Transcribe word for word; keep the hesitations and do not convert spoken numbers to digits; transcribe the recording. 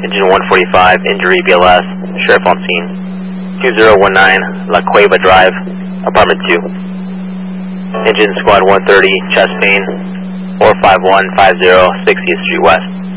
Engine one forty-five, injury B L S, sheriff on scene. two zero one nine, La Cueva Drive, apartment two. Engine squad one thirty, chest pain, four five one five zero, sixtieth Street West.